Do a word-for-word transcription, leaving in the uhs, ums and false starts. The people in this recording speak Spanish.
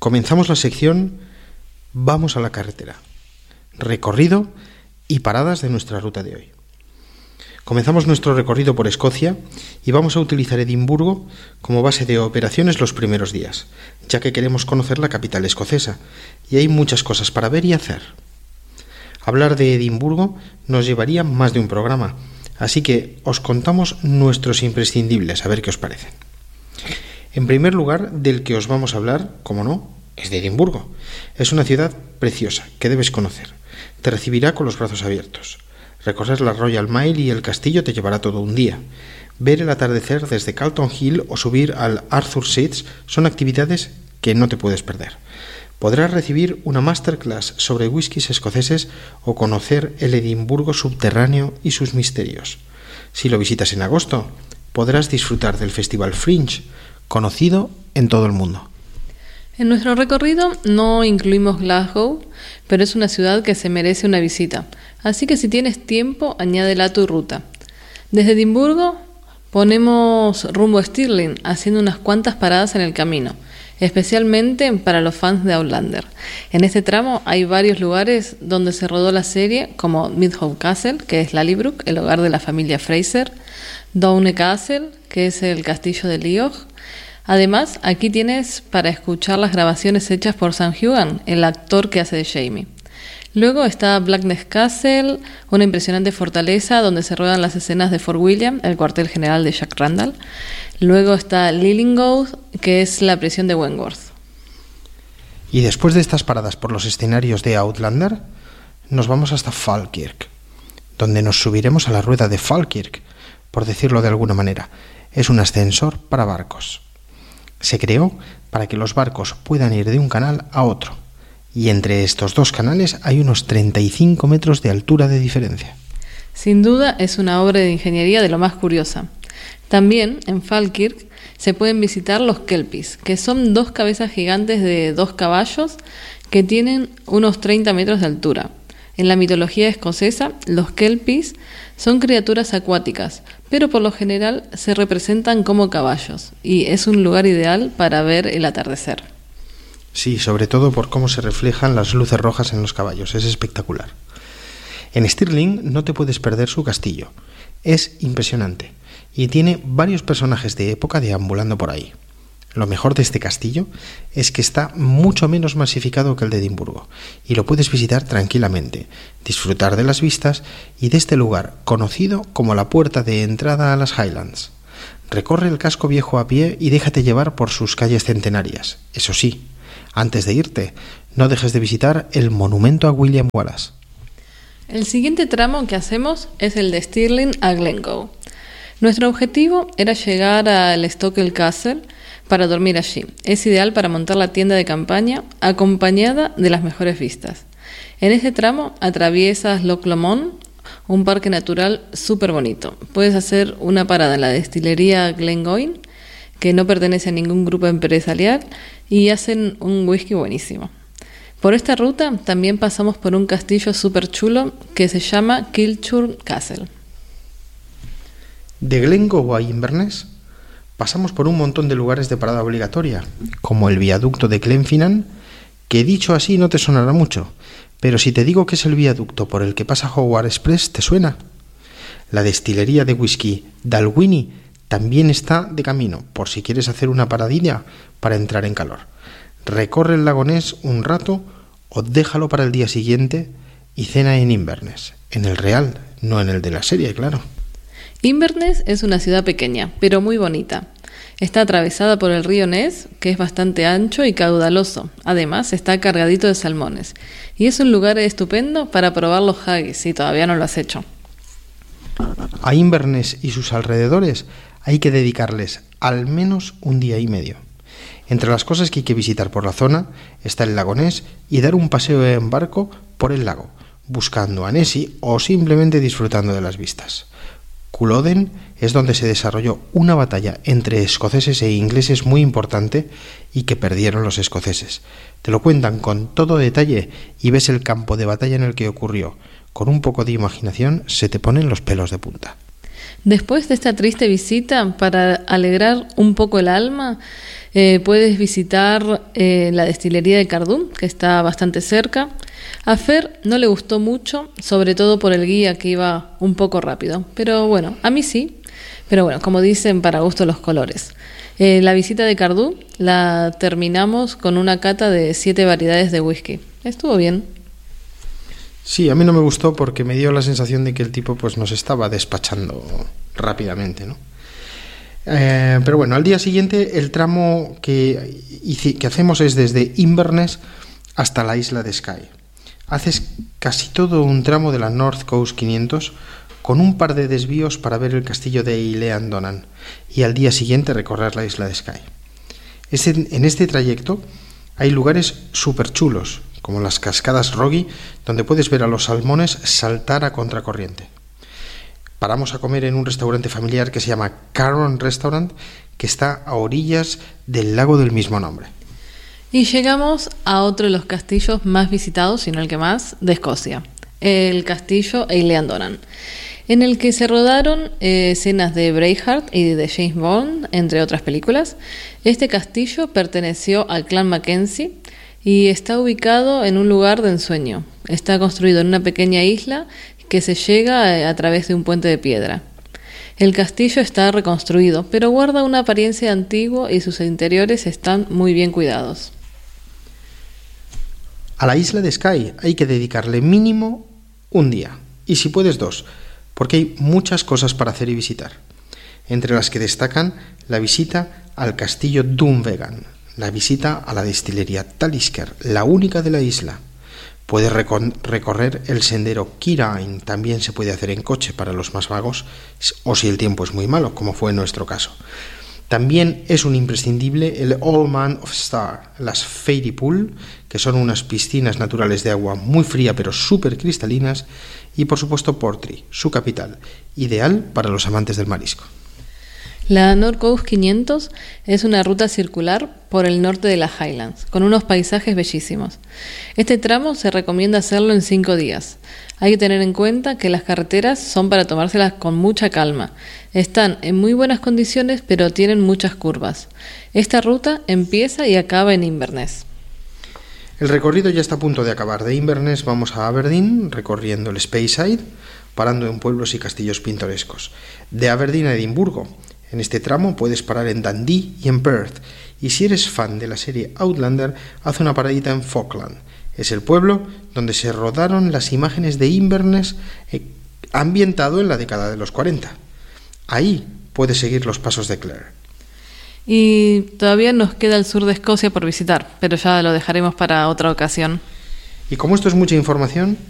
Comenzamos la sección Vamos a la carretera, recorrido y paradas de nuestra ruta de hoy. Comenzamos nuestro recorrido por Escocia y vamos a utilizar Edimburgo como base de operaciones los primeros días, ya que queremos conocer la capital escocesa y hay muchas cosas para ver y hacer. Hablar de Edimburgo nos llevaría más de un programa, así que os contamos nuestros imprescindibles, a ver qué os parecen. En primer lugar, del que os vamos a hablar, como no, es de Edimburgo. Es una ciudad preciosa que debes conocer. Te recibirá con los brazos abiertos. Recorrer la Royal Mile y el castillo te llevará todo un día. Ver el atardecer desde Calton Hill o subir al Arthur's Seat son actividades que no te puedes perder. Podrás recibir una masterclass sobre whiskies escoceses o conocer el Edimburgo subterráneo y sus misterios. Si lo visitas en agosto, podrás disfrutar del Festival Fringe, conocido en todo el mundo. En nuestro recorrido no incluimos Glasgow, pero es una ciudad que se merece una visita, así que si tienes tiempo, añádela a tu ruta. Desde Edimburgo ponemos rumbo a Stirling, haciendo unas cuantas paradas en el camino, especialmente para los fans de Outlander. En este tramo hay varios lugares donde se rodó la serie, como Midhope Castle, que es Lallybrook, el hogar de la familia Fraser, Doune Castle, que es el castillo de Leigh. Además, aquí tienes para escuchar las grabaciones hechas por Sam Heughan, el actor que hace de Jamie. Luego está Blackness Castle, una impresionante fortaleza donde se ruedan las escenas de Fort William, el cuartel general de Jack Randall. Luego está Lillingwood, que es la prisión de Wentworth. Y después de estas paradas por los escenarios de Outlander, nos vamos hasta Falkirk, donde nos subiremos a la rueda de Falkirk, por decirlo de alguna manera. Es un ascensor para barcos. Se creó para que los barcos puedan ir de un canal a otro, y entre estos dos canales hay unos treinta y cinco metros de altura de diferencia. Sin duda es una obra de ingeniería de lo más curiosa. También en Falkirk se pueden visitar los kelpies, que son dos cabezas gigantes de dos caballos que tienen unos treinta metros de altura. En la mitología escocesa, los kelpies son criaturas acuáticas, pero por lo general se representan como caballos, y es un lugar ideal para ver el atardecer. Sí, sobre todo por cómo se reflejan las luces rojas en los caballos, es espectacular. En Stirling no te puedes perder su castillo, es impresionante, y tiene varios personajes de época deambulando por ahí. Lo mejor de este castillo es que está mucho menos masificado que el de Edimburgo y lo puedes visitar tranquilamente, disfrutar de las vistas y de este lugar conocido como la puerta de entrada a las Highlands. Recorre el casco viejo a pie y déjate llevar por sus calles centenarias. Eso sí, antes de irte, no dejes de visitar el monumento a William Wallace. El siguiente tramo que hacemos es el de Stirling a Glencoe. Nuestro objetivo era llegar al Stockwell Castle para dormir allí. Es ideal para montar la tienda de campaña acompañada de las mejores vistas. En este tramo atraviesas Loch Lomond, un parque natural súper bonito. Puedes hacer una parada en la destilería Glengoyne, que no pertenece a ningún grupo empresarial, y hacen un whisky buenísimo. Por esta ruta también pasamos por un castillo súper chulo que se llama Kilchurn Castle. De Glencoe a Inverness pasamos por un montón de lugares de parada obligatoria, como el viaducto de Glenfinnan, que dicho así no te sonará mucho, pero si te digo que es el viaducto por el que pasa Howard Express, ¿te suena? La destilería de whisky Dalwhinnie también está de camino, por si quieres hacer una paradilla para entrar en calor. Recorre el lago Ness un rato o déjalo para el día siguiente y cena en Inverness, en el real, no en el de la serie, claro. Inverness es una ciudad pequeña, pero muy bonita. Está atravesada por el río Ness, que es bastante ancho y caudaloso. Además, está cargadito de salmones. Y es un lugar estupendo para probar los haggis, si todavía no lo has hecho. A Inverness y sus alrededores hay que dedicarles al menos un día y medio. Entre las cosas que hay que visitar por la zona está el lago Ness y dar un paseo en barco por el lago, buscando a Nessie o simplemente disfrutando de las vistas. Culloden es donde se desarrolló una batalla entre escoceses e ingleses muy importante y que perdieron los escoceses. Te lo cuentan con todo detalle y ves el campo de batalla en el que ocurrió. Con un poco de imaginación se te ponen los pelos de punta. Después de esta triste visita, para alegrar un poco el alma, eh, puedes visitar eh, la destilería de Cardú, que está bastante cerca. A Fer no le gustó mucho, sobre todo por el guía que iba un poco rápido, pero bueno, a mí sí. Pero bueno, como dicen, para gusto los colores. Eh, la visita de Cardú la terminamos con una cata de siete variedades de whisky. Estuvo bien. Sí, a mí no me gustó porque me dio la sensación de que el tipo pues nos estaba despachando rápidamente, ¿no? Eh, pero bueno, al día siguiente el tramo que, que hacemos es desde Inverness hasta la isla de Skye. Haces casi todo un tramo de la North Coast quinientos con un par de desvíos para ver el castillo de Eilean-Donan y al día siguiente recorrer la isla de Skye. Este, en este trayecto hay lugares súper chulos, como las cascadas Roggy, donde puedes ver a los salmones saltar a contracorriente. Paramos a comer en un restaurante familiar que se llama Carron Restaurant, que está a orillas del lago del mismo nombre. Y llegamos a otro de los castillos más visitados, si no el que más, de Escocia, el castillo Eilean-Donan, en el que se rodaron eh, escenas de Braveheart y de James Bond, entre otras películas. Este castillo perteneció al clan Mackenzie y está ubicado en un lugar de ensueño. Está construido en una pequeña isla que se llega a través de un puente de piedra. El castillo está reconstruido, pero guarda una apariencia antigua y sus interiores están muy bien cuidados. A la isla de Skye hay que dedicarle mínimo un día, y si puedes dos, porque hay muchas cosas para hacer y visitar, entre las que destacan la visita al castillo Dunvegan, la visita a la destilería Talisker, la única de la isla. Puedes recon- recorrer el sendero Kirain, también se puede hacer en coche para los más vagos, o si el tiempo es muy malo, como fue en nuestro caso. También es un imprescindible el Old Man of Star, las Fairy Pool, que son unas piscinas naturales de agua muy fría pero súper cristalinas, y por supuesto Portree, su capital, ideal para los amantes del marisco. La North Coast quinientos es una ruta circular por el norte de las Highlands, con unos paisajes bellísimos. Este tramo se recomienda hacerlo en cinco días. Hay que tener en cuenta que las carreteras son para tomárselas con mucha calma. Están en muy buenas condiciones, pero tienen muchas curvas. Esta ruta empieza y acaba en Inverness. El recorrido ya está a punto de acabar. De Inverness vamos a Aberdeen, recorriendo el Speyside, parando en pueblos y castillos pintorescos. De Aberdeen a Edimburgo. En este tramo puedes parar en Dundee y en Perth, y si eres fan de la serie Outlander, haz una paradita en Falkland. Es el pueblo donde se rodaron las imágenes de Inverness, eh, ambientado en la década de los cuarenta. Ahí puedes seguir los pasos de Clare. Y todavía nos queda el sur de Escocia por visitar, pero ya lo dejaremos para otra ocasión. Y como esto es mucha información,